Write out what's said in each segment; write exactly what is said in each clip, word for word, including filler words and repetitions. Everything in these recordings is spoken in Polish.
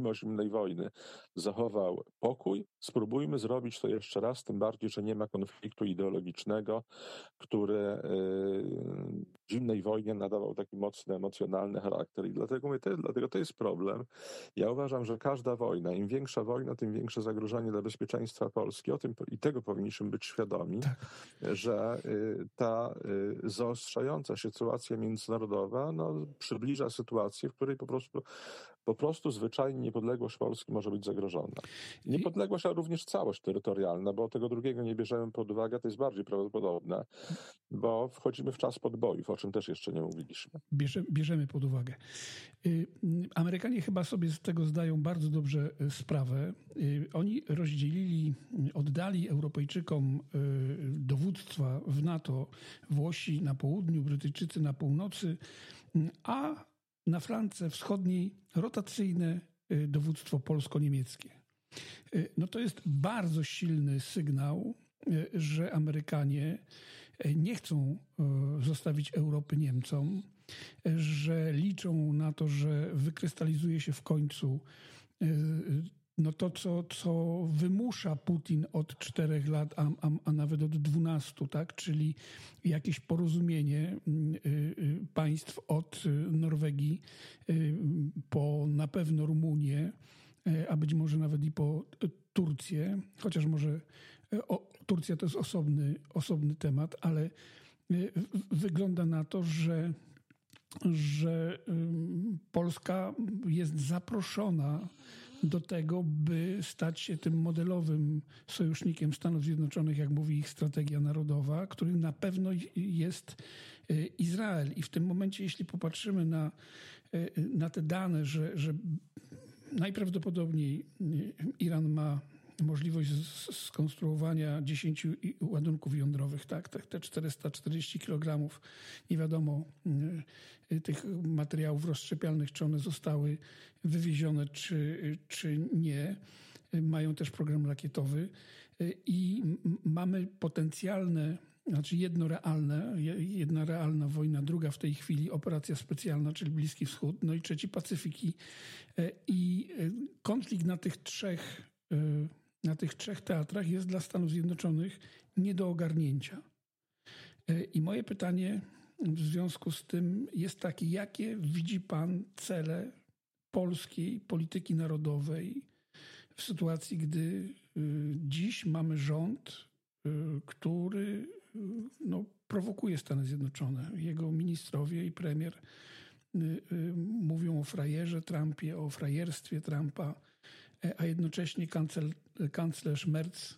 mimo zimnej wojny zachował pokój, spróbujmy zrobić to jeszcze raz, tym bardziej, że nie ma konfliktu ideologicznego, który w zimnej wojnie nadawał taki mocny, emocjonalny charakter. I dlatego, mówię, to, dlatego to jest problem. Ja uważam, że każda wojna, im większa wojna, tym większe zagrożenie dla bezpieczeństwa Polski. O tym i tego powinniśmy być świadomi, tak. że ta zaostrzająca się sytuacja międzynarodowa no, przybliża sytuację, w której po prostu, po prostu zwyczajnie niepodległość Polski może być zagrożona. Niepodległość, ale również całość terytorialna, bo tego drugiego nie bierzemy pod uwagę, to jest bardziej prawdopodobne, bo wchodzimy w czas podbojów, o czym też jeszcze nie mówiliśmy. Bierze, bierzemy pod uwagę. Amerykanie chyba sobie z tego zdają bardzo dobrze sprawę. Oni rozdzielili, oddali Europejczykom dowództwa w NATO, Włosi na południu, Brytyjczycy na północy, a na flance wschodniej rotacyjne dowództwo polsko-niemieckie. No to jest bardzo silny sygnał, że Amerykanie nie chcą zostawić Europy Niemcom, że liczą na to, że wykrystalizuje się w końcu no to, co, co wymusza Putin od czterech lat, a, a, a nawet od dwunastu, tak? Czyli jakieś porozumienie państw od Norwegii po na pewno Rumunię, a być może nawet i po Turcję, chociaż może o, Turcja to jest osobny, osobny temat, ale wygląda na to, że, że Polska jest zaproszona do tego, by stać się tym modelowym sojusznikiem Stanów Zjednoczonych, jak mówi ich strategia narodowa, którym na pewno jest Izrael. I w tym momencie, jeśli popatrzymy na, na te dane, że, że najprawdopodobniej Iran ma możliwość skonstruowania dziesięciu ładunków jądrowych, tak, te czterysta czterdzieści kilogramów, nie wiadomo tych materiałów rozszczepialnych, czy one zostały wywiezione, czy, czy nie. Mają też program rakietowy i mamy potencjalne, znaczy jedno realne, jedna realna wojna, druga w tej chwili operacja specjalna, czyli Bliski Wschód, no i trzeci Pacyfiki. I konflikt na tych trzech na tych trzech teatrach jest dla Stanów Zjednoczonych nie do ogarnięcia. I moje pytanie w związku z tym jest takie, jakie widzi pan cele polskiej polityki narodowej w sytuacji, gdy dziś mamy rząd, który no, prowokuje Stany Zjednoczone. Jego ministrowie i premier mówią o frajerze Trumpie, o frajerstwie Trumpa, a jednocześnie kancel, kanclerz Merz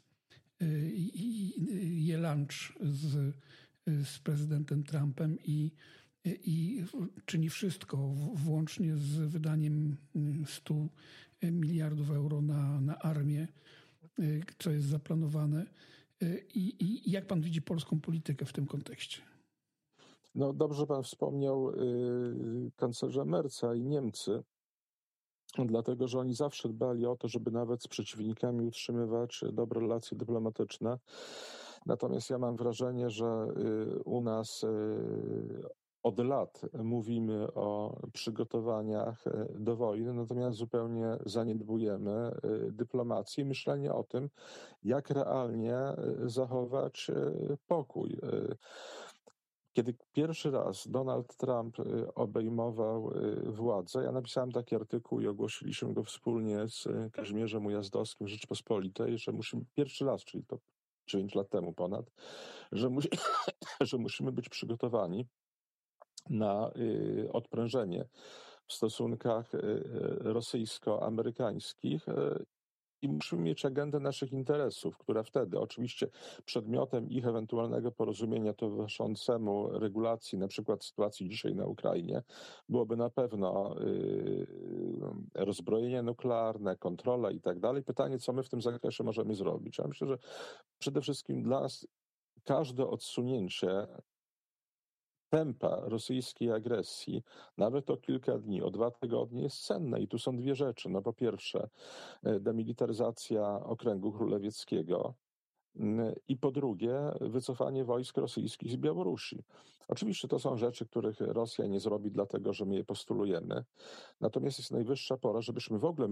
je lunch z, z prezydentem Trumpem i, i czyni wszystko, włącznie z wydaniem stu miliardów euro na, na armię, co jest zaplanowane. I, I jak pan widzi polską politykę w tym kontekście? No dobrze pan wspomniał yy, kanclerza Merza i Niemcy, dlatego że oni zawsze dbali o to, żeby nawet z przeciwnikami utrzymywać dobre relacje dyplomatyczne. Natomiast ja mam wrażenie, że yy, u nas yy, od lat mówimy o przygotowaniach do wojny, natomiast zupełnie zaniedbujemy dyplomację i myślenie o tym, jak realnie zachować pokój. Kiedy pierwszy raz Donald Trump obejmował władzę, ja napisałem taki artykuł i ogłosiliśmy go wspólnie z Kazimierzem Ujazdowskim w Rzeczpospolitej, że musimy, pierwszy raz, czyli to dziewięć lat temu ponad, że, musi, że musimy być przygotowani na y, odprężenie w stosunkach y, rosyjsko-amerykańskich y, i musimy mieć agendę naszych interesów, która wtedy oczywiście przedmiotem ich ewentualnego porozumienia towarzyszącemu regulacji, na przykład sytuacji dzisiaj na Ukrainie, byłoby na pewno y, rozbrojenie nuklearne, kontrola i tak dalej. Pytanie, co my w tym zakresie możemy zrobić. Ja myślę, że przede wszystkim dla nas każde odsunięcie tempa rosyjskiej agresji, nawet o kilka dni, o dwa tygodnie jest cenne. I tu są dwie rzeczy. No po pierwsze, demilitaryzacja okręgu królewieckiego i po drugie, wycofanie wojsk rosyjskich z Białorusi. Oczywiście to są rzeczy, których Rosja nie zrobi, dlatego że my je postulujemy. Natomiast jest najwyższa pora, żebyśmy w ogóle